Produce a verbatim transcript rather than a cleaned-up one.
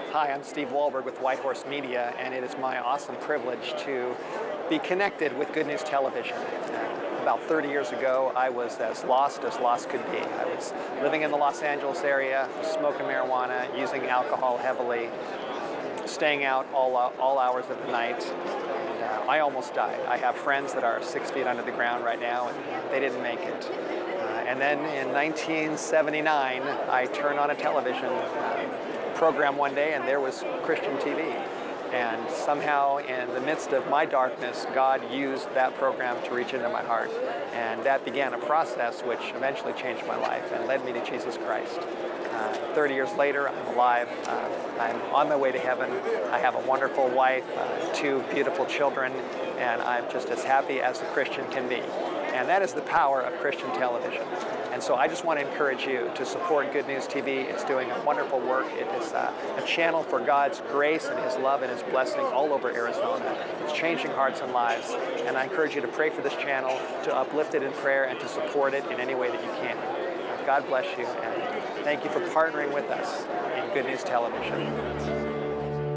Hi, I'm Steve Wahlberg with White Horse Media, and it is my awesome privilege to be connected with Good News Television. Uh, about thirty years ago, I was as lost as lost could be. I was living in the Los Angeles area, smoking marijuana, using alcohol heavily, staying out all, all hours of the night. And, uh, I almost died. I have friends that are six feet under the ground right now, and they didn't make it. Uh, and then in nineteen seventy-nine, I turned on a television uh, program one day, and there was Christian T V. And somehow, in the midst of my darkness, God used that program to reach into my heart. And that began a process which eventually changed my life and led me to Jesus Christ. Uh, thirty years later, I'm alive. Uh, I'm on my way to heaven. I have a wonderful wife, uh, two beautiful children, and I'm just as happy as a Christian can be. And that is the power of Christian television. And so I just want to encourage you to support Good News T V. It's doing a wonderful work. It is uh, a channel for God's grace and His love and His blessing all over Arizona. It's changing hearts and lives. And I encourage you to pray for this channel, to uplift it in prayer, and to support it in any way that you can. God bless you, and thank you for partnering with us in Good News Television.